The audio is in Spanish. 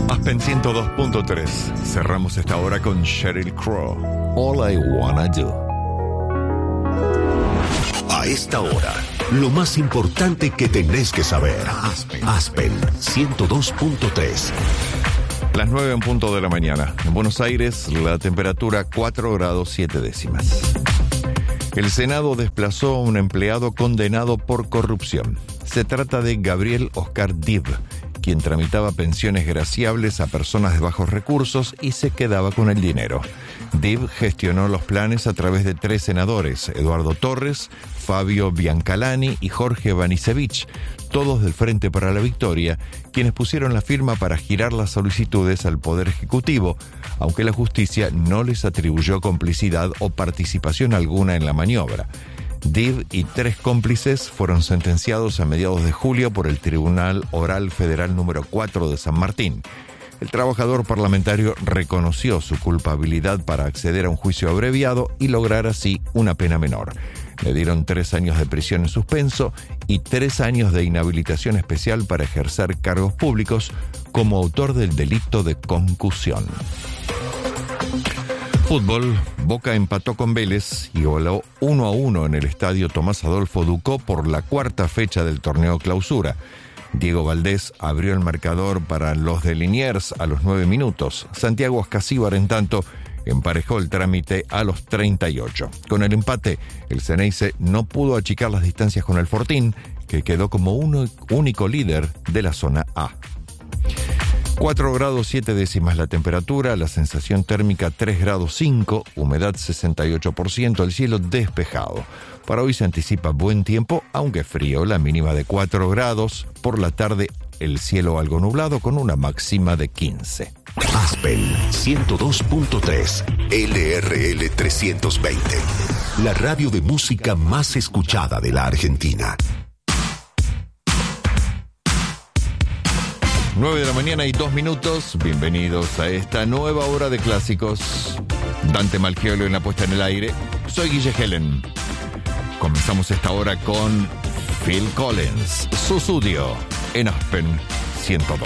Aspen 102.3. Cerramos esta hora con Sheryl Crow. All I Wanna Do. A esta hora, lo más importante que tenés que saber. Aspen 102.3. Las 9 en punto de la mañana. En Buenos Aires, la temperatura 4 grados 7 décimas. El Senado desplazó a un empleado condenado por corrupción. Se trata de Gabriel Oscar Dib, quien tramitaba pensiones graciables a personas de bajos recursos y se quedaba con el dinero. Dib gestionó los planes a través de 3 senadores, Eduardo Torres, Fabio Biancalani y Jorge Vanisevich, todos del Frente para la Victoria, quienes pusieron la firma para girar las solicitudes al Poder Ejecutivo, aunque la justicia no les atribuyó complicidad o participación alguna en la maniobra. Dib y 3 cómplices fueron sentenciados a mediados de julio por el Tribunal Oral Federal número 4 de San Martín. El trabajador parlamentario reconoció su culpabilidad para acceder a un juicio abreviado y lograr así una pena menor. Le dieron 3 años de prisión en suspenso y 3 años de inhabilitación especial para ejercer cargos públicos como autor del delito de concusión. Fútbol, Boca empató con Vélez y voló 1-1 en el estadio Tomás Adolfo Ducó por la 4ª fecha del torneo Clausura. Diego Valdés abrió el marcador para los de Liniers a los 9 minutos. Santiago Ascasíbar, en tanto, emparejó el trámite a los 38. Con el empate, el Ceneice no pudo achicar las distancias con el Fortín, que quedó como único líder de la zona A. 4 grados 7 décimas la temperatura, la sensación térmica 3 grados 5, humedad 68%, el cielo despejado. Para hoy se anticipa buen tiempo, aunque frío, la mínima de 4 grados. Por la tarde, el cielo algo nublado con una máxima de 15. Aspen 102.3, LRL 320. La radio de música más escuchada de la Argentina. 9 de la mañana y 2 minutos. Bienvenidos a esta nueva hora de clásicos. Dante Malgioglio en la puesta en el aire. Soy Guille Helen. Comenzamos esta hora con Phil Collins, Sussudio, en Aspen 102.